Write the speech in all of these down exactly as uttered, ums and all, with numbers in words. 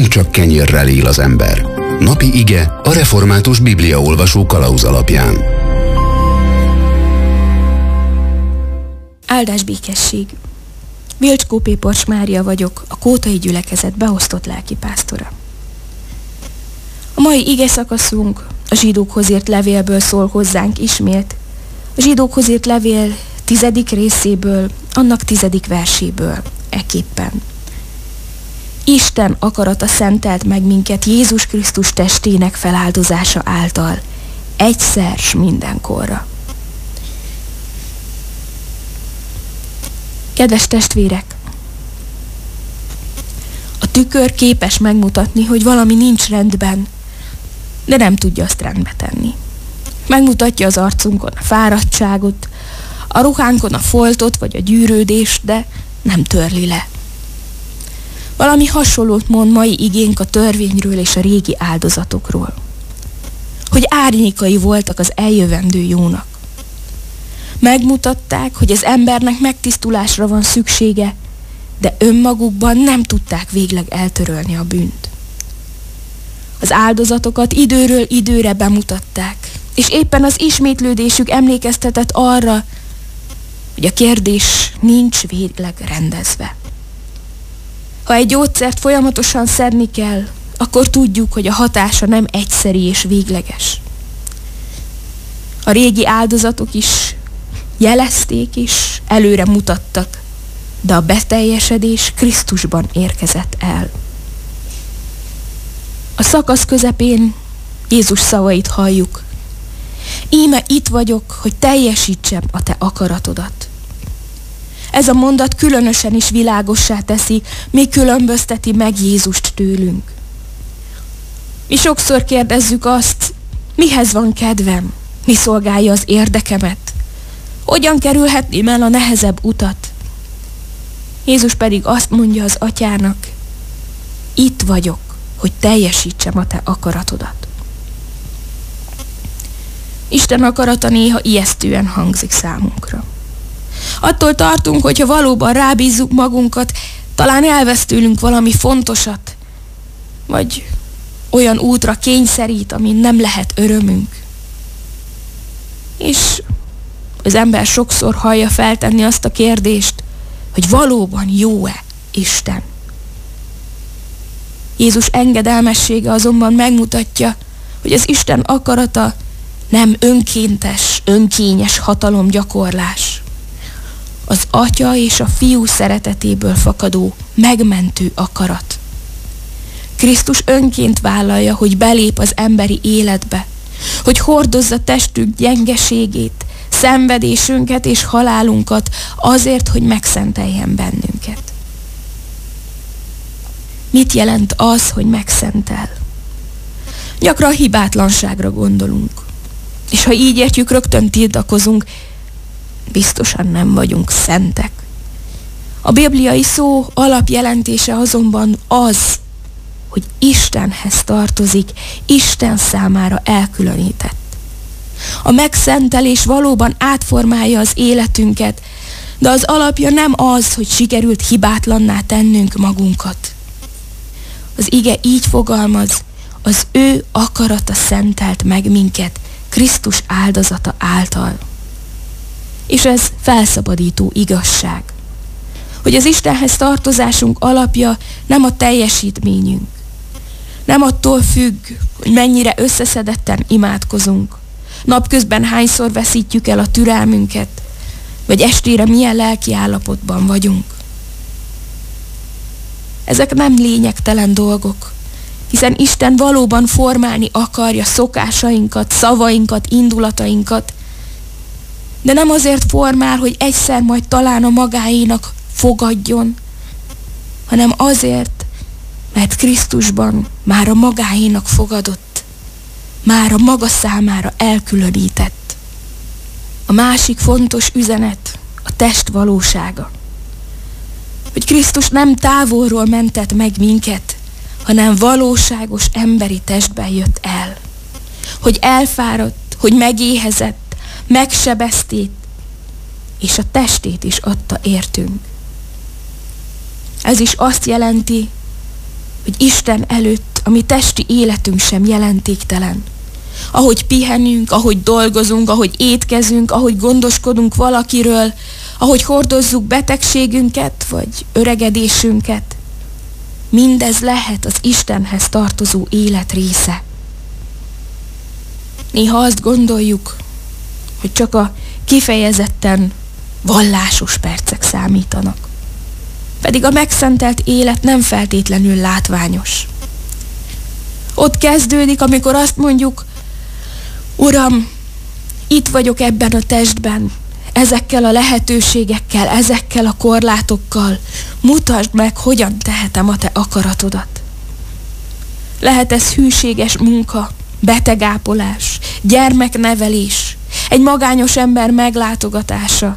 csak kenyérrel él az ember. Napi ige a református bibliaolvasó kalauz alapján. Áldás békesség! Vilcskó Péporcs Mária vagyok, a Kótai Gyülekezet beosztott lelkipásztora. A mai ige szakaszunk a zsidókhoz írt levélből szól hozzánk ismét. A zsidókhoz írt levél tizedik részéből, annak tizedik verséből, ekképpen. Isten akarata szentelt meg minket Jézus Krisztus testének feláldozása által, egyszer s mindenkorra. Kedves testvérek! A tükör képes megmutatni, hogy valami nincs rendben, de nem tudja azt rendbe tenni. Megmutatja az arcunkon a fáradtságot, a ruhánkon a foltot vagy a gyűrődést, de nem törli le. Valami hasonlót mond mai igénk a törvényről és a régi áldozatokról. Hogy árnyékai voltak az eljövendő jónak. Megmutatták, hogy az embernek megtisztulásra van szüksége, de önmagukban nem tudták végleg eltörölni a bűnt. Az áldozatokat időről időre bemutatták, és éppen az ismétlődésük emlékeztetett arra, hogy a kérdés nincs végleg rendezve. Ha egy gyógyszert folyamatosan szedni kell, akkor tudjuk, hogy a hatása nem egyszeri és végleges. A régi áldozatok is jelezték és előre mutattak, de a beteljesedés Krisztusban érkezett el. A szakasz közepén Jézus szavait halljuk. Íme itt vagyok, hogy teljesítsem a te akaratodat. Ez a mondat különösen is világossá teszi, mi különbözteti meg Jézust tőlünk. Mi sokszor kérdezzük azt, mihez van kedvem, mi szolgálja az érdekemet, hogyan kerülhetném el a nehezebb utat. Jézus pedig azt mondja az atyának, itt vagyok, hogy teljesítsem a te akaratodat. Isten akarata néha ijesztően hangzik számunkra. Attól tartunk, hogyha valóban rábízzuk magunkat, talán elvesz tőlünk valami fontosat, vagy olyan útra kényszerít, amin nem lehet örömünk. És az ember sokszor hallja feltenni azt a kérdést, hogy valóban jó-e Isten. Jézus engedelmessége azonban megmutatja, hogy az Isten akarata nem önkéntes, önkényes hatalomgyakorlás. Az Atya és a Fiú szeretetéből fakadó, megmentő akarat. Krisztus önként vállalja, hogy belép az emberi életbe, hogy hordozza testünk gyengeségét, szenvedésünket és halálunkat azért, hogy megszenteljen bennünket. Mit jelent az, hogy megszentel? Gyakran hibátlanságra gondolunk. És ha így értjük, rögtön tiltakozunk, biztosan nem vagyunk szentek. A bibliai szó alapjelentése azonban az, hogy Istenhez tartozik, Isten számára elkülönített. A megszentelés valóban átformálja az életünket, de az alapja nem az, hogy sikerült hibátlanná tennünk magunkat. Az ige így fogalmaz, az ő akarata szentelt meg minket Krisztus áldozata által. És ez felszabadító igazság, hogy az Istenhez tartozásunk alapja nem a teljesítményünk, nem attól függ, hogy mennyire összeszedetten imádkozunk, napközben hányszor veszítjük el a türelmünket, vagy estére milyen lelki állapotban vagyunk. Ezek nem lényegtelen dolgok, hiszen Isten valóban formálni akarja szokásainkat, szavainkat, indulatainkat, de nem azért formál, hogy egyszer majd talán a magáénak fogadjon, hanem azért, mert Krisztusban már a magáénak fogadott, már a maga számára elkülönített. A másik fontos üzenet a test valósága. Hogy Krisztus nem távolról mentett meg minket, hanem valóságos emberi testben jött el. Hogy elfáradt, hogy megéhezett, megsebeztét, és a testét is adta értünk. Ez is azt jelenti, hogy Isten előtt a mi testi életünk sem jelentéktelen. Ahogy pihenünk, ahogy dolgozunk, ahogy étkezünk, ahogy gondoskodunk valakiről, ahogy hordozzuk betegségünket, vagy öregedésünket, mindez lehet az Istenhez tartozó élet része. Néha azt gondoljuk, hogy csak a kifejezetten vallásos percek számítanak. Pedig a megszentelt élet nem feltétlenül látványos. Ott kezdődik, amikor azt mondjuk, Uram, itt vagyok ebben a testben, ezekkel a lehetőségekkel, ezekkel a korlátokkal, mutasd meg, hogyan tehetem a te akaratodat. Lehet ez hűséges munka, betegápolás, gyermeknevelés, egy magányos ember meglátogatása,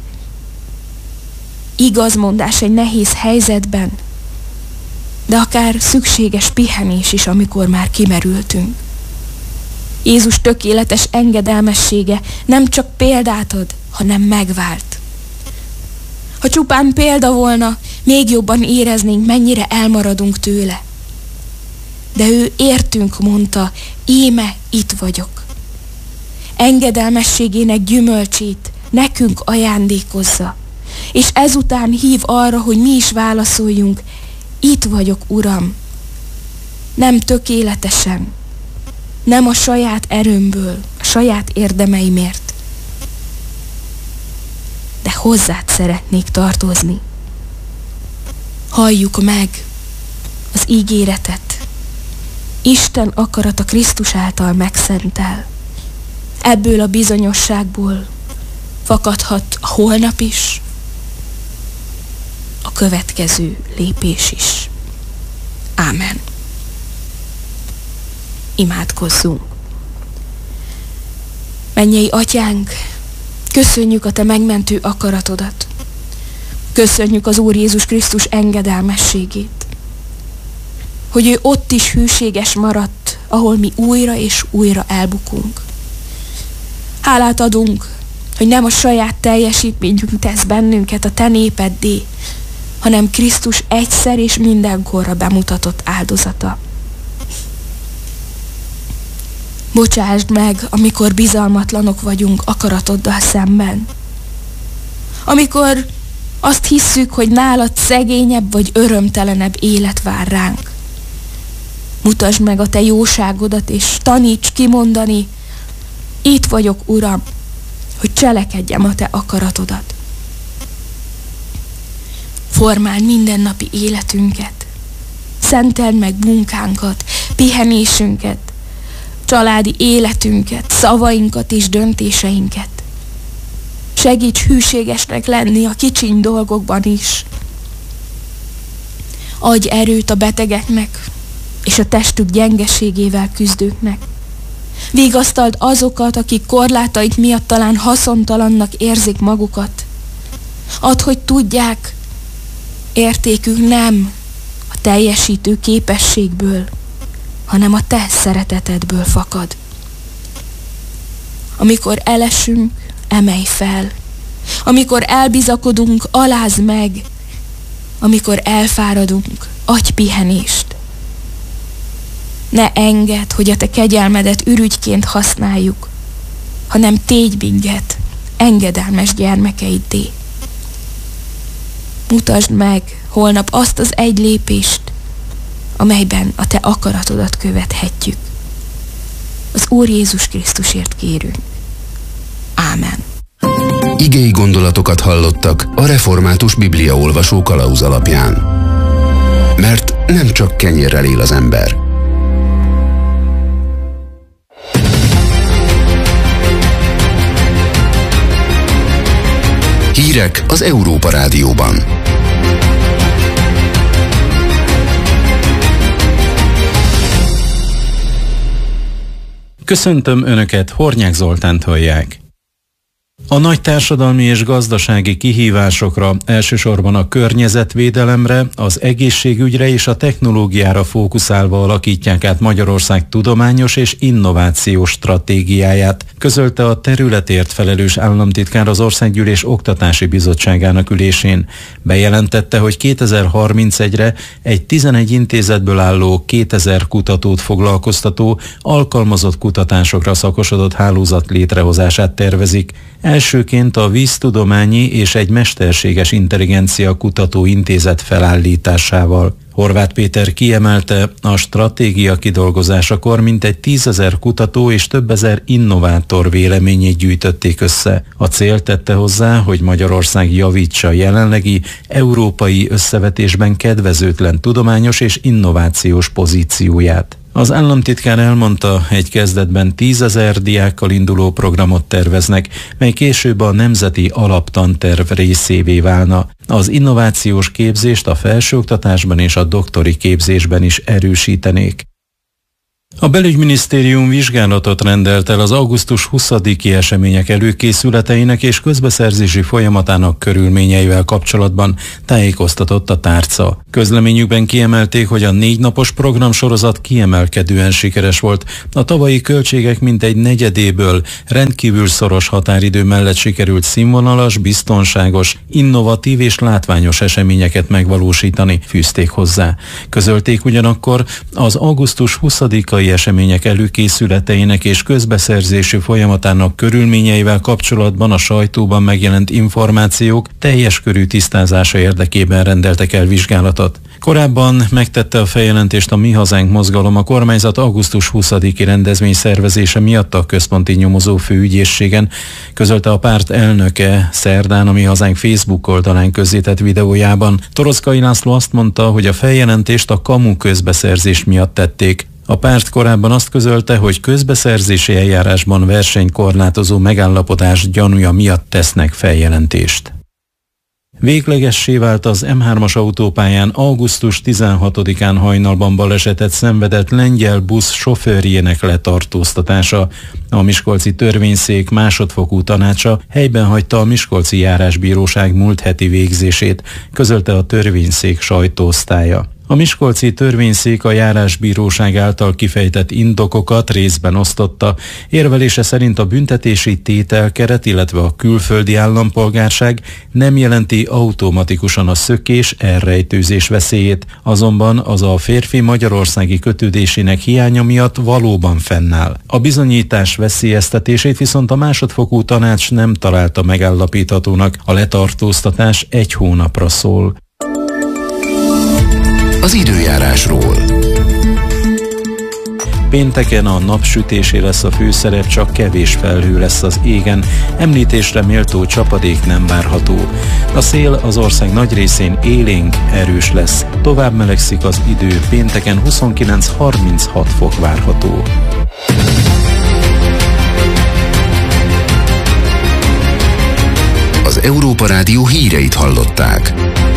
igazmondás egy nehéz helyzetben, de akár szükséges pihenés is, amikor már kimerültünk. Jézus tökéletes engedelmessége nem csak példát ad, hanem megvált. Ha csupán példa volna, még jobban éreznénk, mennyire elmaradunk tőle. De ő értünk mondta, íme itt vagyok. Engedelmességének gyümölcsét nekünk ajándékozza, és ezután hív arra, hogy mi is válaszoljunk, itt vagyok, Uram. Nem tökéletesen, nem a saját erőmből, a saját érdemeimért, de hozzád szeretnék tartozni. Halljuk meg az ígéretet. Isten akarata Krisztus által megszentel. Ebből a bizonyosságból fakadhat a holnap is, a következő lépés is. Ámen. Imádkozzunk. Mennyei Atyánk, köszönjük a te megmentő akaratodat. Köszönjük az Úr Jézus Krisztus engedelmességét, hogy ő ott is hűséges maradt, ahol mi újra és újra elbukunk. Hálát adunk, hogy nem a saját teljesítményünk tesz bennünket a te népeddé, hanem Krisztus egyszer és mindenkorra bemutatott áldozata. Bocsásd meg, amikor bizalmatlanok vagyunk akaratoddal szemben. Amikor azt hisszük, hogy nálad szegényebb vagy örömtelenebb élet vár ránk. Mutasd meg a te jóságodat, és taníts kimondani, itt vagyok, Uram, hogy cselekedjem a te akaratodat. Formáld mindennapi életünket, szenteld meg munkánkat, pihenésünket, családi életünket, szavainkat és döntéseinket. Segíts hűségesnek lenni a kicsiny dolgokban is. Adj erőt a betegeknek és a testük gyengeségével küzdőknek. Vigasztald azokat, akik korlátaik miatt talán haszontalannak érzik magukat. Add, hogy tudják, értékük nem a teljesítő képességből, hanem a te szeretetedből fakad. Amikor elesünk, emelj fel. Amikor elbizakodunk, alázd meg. Amikor elfáradunk, adj pihenést. Ne engedd, hogy a te kegyelmedet ürügyként használjuk, hanem tégy minket engedelmes gyermekeiddé. Mutasd meg holnap azt az egy lépést, amelyben a te akaratodat követhetjük. Az Úr Jézus Krisztusért kérünk. Ámen. Igei gondolatokat hallottak a Református Bibliaolvasó kalauz alapján. Mert nem csak kenyérrel él az ember. Hírek az Európa Rádióban. Köszöntöm Önöket, Hornyák Zoltánt hallják. A nagy társadalmi és gazdasági kihívásokra, elsősorban a környezetvédelemre, az egészségügyre és a technológiára fókuszálva alakítják át Magyarország tudományos és innovációs stratégiáját, közölte a területért felelős államtitkár az Országgyűlés Oktatási Bizottságának ülésén. Bejelentette, hogy kétezer-harmincegyre egy tizenegy intézetből álló kétezer kutatót foglalkoztató, alkalmazott kutatásokra szakosodott hálózat létrehozását tervezik. Elsőként a víztudományi és egy mesterséges intelligencia kutatóintézet felállításával. Horváth Péter kiemelte, a stratégia kidolgozásakor mintegy tízezer kutató és több ezer innovátor véleményét gyűjtötték össze. A cél tette hozzá, hogy Magyarország javítsa jelenlegi európai összevetésben kedvezőtlen tudományos és innovációs pozícióját. Az államtitkár elmondta, egy kezdetben tízezer diákkal induló programot terveznek, mely később a nemzeti alaptanterv részévé válna. Az innovációs képzést a felsőoktatásban és a doktori képzésben is erősítenék. A belügyminisztérium vizsgálatot rendelt el az augusztus huszadiki események előkészületeinek és közbeszerzési folyamatának körülményeivel kapcsolatban, tájékoztatott a tárca. Közleményükben kiemelték, hogy a négy napos programsorozat kiemelkedően sikeres volt. A tavalyi költségek mintegy negyedéből rendkívül szoros határidő mellett sikerült színvonalas, biztonságos, innovatív és látványos eseményeket megvalósítani, fűzték hozzá. Közölték ugyanakkor, az augusztus huszadikai események előkészületeinek és közbeszerzési folyamatának körülményeivel kapcsolatban a sajtóban megjelent információk teljes körű tisztázása érdekében rendeltek el vizsgálatot. Korábban megtette a feljelentést a Mi Hazánk mozgalom a kormányzat augusztus huszadiki rendezvény szervezése miatt a központi nyomozó főügyészségen, közölte a párt elnöke szerdán a Mi Hazánk Facebook oldalán közzétett videójában. Toroczkai László azt mondta, hogy a feljelentést a kamu közbeszerzés miatt tették. A párt korábban azt közölte, hogy közbeszerzési eljárásban versenykorlátozó megállapodás gyanúja miatt tesznek feljelentést. Véglegessé vált az em hármas autópályán augusztus tizenhatodikán hajnalban balesetet szenvedett lengyel busz sofőrjének letartóztatása. A miskolci törvényszék másodfokú tanácsa helyben hagyta a miskolci járásbíróság múlt heti végzését, közölte a törvényszék sajtóosztálya. A miskolci törvényszék a járásbíróság által kifejtett indokokat részben osztotta. Érvelése szerint a büntetési tételkeret, illetve a külföldi állampolgárság nem jelenti automatikusan a szökés, elrejtőzés veszélyét, azonban az a férfi magyarországi kötődésének hiánya miatt valóban fennáll. A bizonyítás veszélyeztetését viszont a másodfokú tanács nem találta megállapíthatónak, a letartóztatás egy hónapra szól. Az időjárásról. Pénteken a napsütésé lesz a főszerep, csak kevés felhő lesz az égen, említésre méltó csapadék nem várható. A szél az ország nagy részén élénk, erős lesz, tovább melegszik az idő, pénteken huszonkilenc-harminchat fok várható. Az Európa Rádió híreit hallották.